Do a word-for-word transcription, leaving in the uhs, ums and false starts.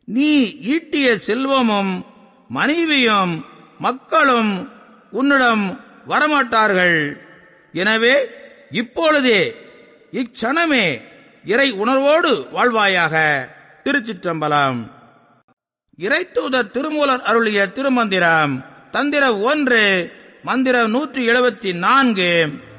நீ ஈட்டிய செல்வமும் மனைவியும் மக்களும் உன்னிடம் வரமாட்டார்கள். எனவே இப்பொழுதே இச்சணமே இறை உணர்வோடு வாழ்வாயாக. திருச்சிற்றம்பலம். இறைத்தூதர் திருமூலர் அருளிய திருமந்திரம். தந்திரம் ஒன்று, மந்திரம் நூற்றி எழுபத்தி நான்கு.